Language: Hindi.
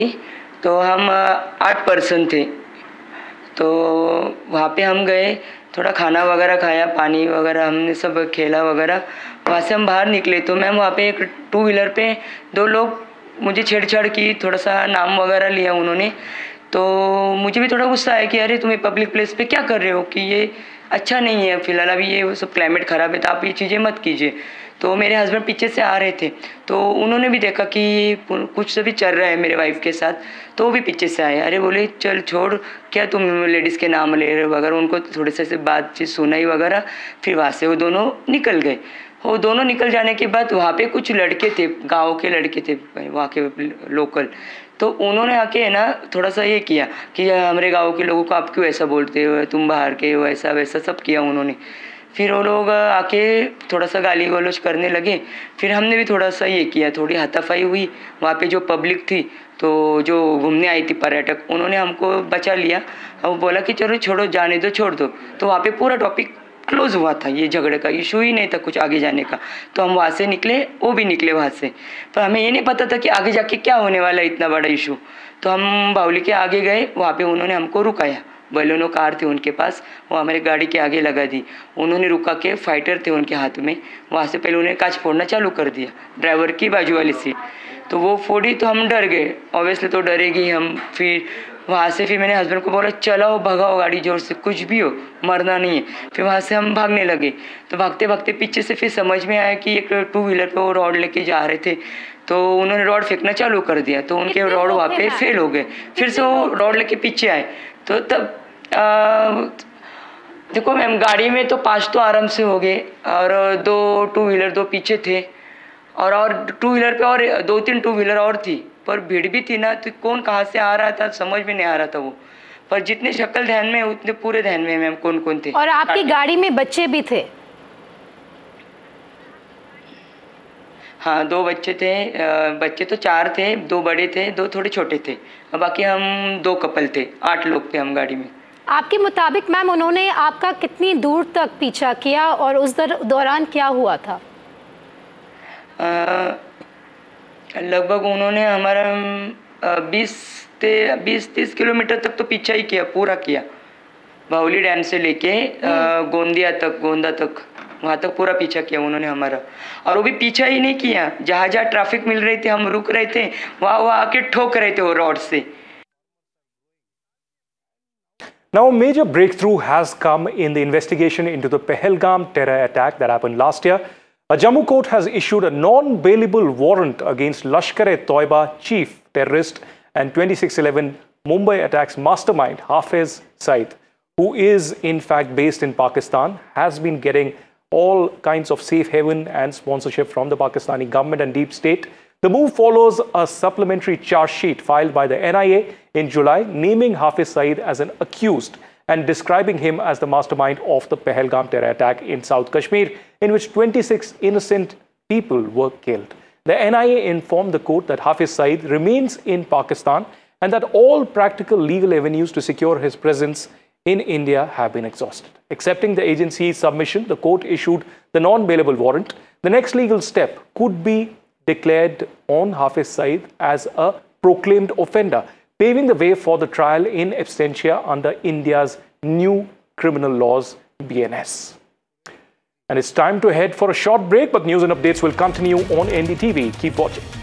तो हम 8 पर्सन थे। तो वहाँ पे हम गए, थोड़ा खाना वगैरह खाया, पानी वगैरह हमने सब खेला वगैरह। वहाँ से हम बाहर निकले तो मैम वहाँ पे एक 2 व्हीलर पे 2 लोग मुझे छेड़छाड़ की, थोड़ा सा नाम वगैरह लिया उन्होंने। तो मुझे भी थोड़ा गुस्सा आया कि अरे तुम पब्लिक प्लेस पे क्या कर रहे हो, कि ये अच्छा नहीं है, फिलहाल अभी ये सब क्लाइमेट ख़राब है तो आप ये चीज़ें मत कीजिए। तो मेरे हस्बैंड पीछे से आ रहे थे, तो उन्होंने भी देखा कि कुछ तो भी चल रहा है मेरे वाइफ के साथ, तो वो भी पीछे से आए। अरे बोले चल छोड़, क्या तुम लेडीज़ के नाम ले रहे हो वगैरह, उनको थोड़े से बातचीत सुनाई वगैरह। फिर वहाँ से वो दोनों निकल गए। वो दोनों निकल जाने के बाद वहाँ पे कुछ लड़के थे, गाँव के लड़के थे वहाँ के लोकल। तो उन्होंने आके ना थोड़ा सा ये किया कि हमारे गाँव के लोगों को आप क्यों ऐसा बोलते हो, तुम बाहर के हो, ऐसा वैसा सब किया उन्होंने। फिर वो लोग आके थोड़ा सा गाली गलौज करने लगे। फिर हमने भी थोड़ा सा ये किया, थोड़ी हाथापाई हुई। वहाँ पे जो पब्लिक थी, तो जो घूमने आई थी पर्यटक, उन्होंने हमको बचा लिया और बोला कि चलो छोड़ो, जाने दो, छोड़ दो। तो वहाँ पे पूरा टॉपिक क्लोज हुआ था, ये झगड़े का इशू ही नहीं था कुछ आगे जाने का। तो हम वहाँ से निकले, वो भी निकले वहाँ से, पर हमें ये नहीं पता था कि आगे जाके क्या होने वाला है, इतना बड़ा इशू। तो हम बावली के आगे गए, वहाँ पे उन्होंने हमको रुकाया। बलेनो कार थी उनके पास, वो हमारे गाड़ी के आगे लगा दी। उन्होंने रुका के, फाइटर थे उनके हाथ में, वहाँ से पहले उन्होंने कांच फोड़ना चालू कर दिया, ड्राइवर की बाजू वाली सीट। तो वो फोड़ी तो हम डर गए, ऑब्वियसली तो डरेगी हम। फिर वहाँ से फिर मैंने हस्बैंड को बोला चलाओ, भगाओ गाड़ी जोर से, कुछ भी हो मरना नहीं है। फिर वहाँ से हम भागने लगे। तो भागते भागते पीछे से फिर समझ में आया कि एक 2 व्हीलर पे वो रॉड लेके जा रहे थे। तो उन्होंने रॉड फेंकना चालू कर दिया, तो उनके रॉड वहाँ पे फेल हो गए। फिर से वो रॉड लेके पीछे आए। तो तब देखो मैम, गाड़ी में तो 5 तो आराम से हो गए, और 2 व्हीलर 2 पीछे थे, और 2 व्हीलर पे और 2-3 2 व्हीलर और थी। पर भीड़ भी थी ना, तो कौन कहाँ से आ रहा था समझ में नहीं आ रहा था वो। पर जितने शक्ल ध्यान में उतने पूरे ध्यान में मैम कौन कौन थे। और आपकी गाड़ी में बच्चे भी थे? हाँ, 2 बच्चे थे। बच्चे तो 4 थे, 2 बड़े थे, 2 थोड़े छोटे थे, और बाकी हम 2 कपल थे। 8 लोग थे हम गाड़ी में। आपके मुताबिक मैम उन्होंने आपका कितनी दूर तक पीछा किया और उस दौरान क्या हुआ था? लगभग उन्होंने हमारा 20-30 किलोमीटर तक तो पीछा ही किया, पूरा किया। बावली डैम से लेके गोंदा तक वहाँ तक पूरा पीछा किया उन्होंने हमारा। और वो भी पीछा ही नहीं किया, जहाँ जहाँ ट्रैफिक मिल रही थी हम रुक रहे थे, वहाँ आके ठोक रहे थे वो रॉड से। Now, a major breakthrough has come in the investigation into the Pahalgam terror attack that happened last year. A Jammu court has issued a non-bailable warrant against Lashkar-e-Toiba chief terrorist and 26/11 Mumbai attacks mastermind Hafiz Saeed, who is in fact based in Pakistan, has been getting all kinds of safe haven and sponsorship from the Pakistani government and deep state. The move follows a supplementary charge sheet filed by the NIA in July, naming Hafiz Saeed as an accused and describing him as the mastermind of the Pahalgam terror attack in South Kashmir, in which 26 innocent people were killed. The NIA informed the court that Hafiz Saeed remains in Pakistan and that all practical legal avenues to secure his presence in India have been exhausted. Accepting the agency's submission, the court issued the non-bailable warrant. The next legal step could be declared on Hafiz Saeed as a proclaimed offender, paving the way for the trial in absentia under India's new criminal laws, BNS. And it's time to head for a short break, but news and updates will continue on NDTV. Keep watching.